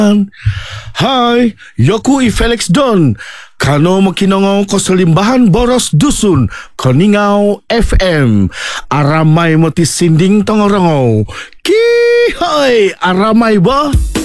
Hai, Yoku Felix Don. Kano makinongau ko sa limbahan boros dusun, Koningau FM. Aramay mo ti sinding tongorongau. Kihoy, aramay ba?